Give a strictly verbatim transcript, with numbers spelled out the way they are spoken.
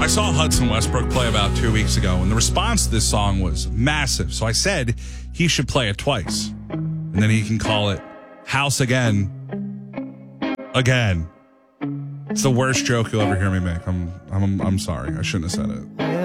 I saw Hudson Westbrook play about two weeks ago, and the response to this song was massive. So I said he should play it twice, and then he can call it House Again. Again. It's the worst joke you'll ever hear me make. I'm I'm I'm sorry. I shouldn't have said it.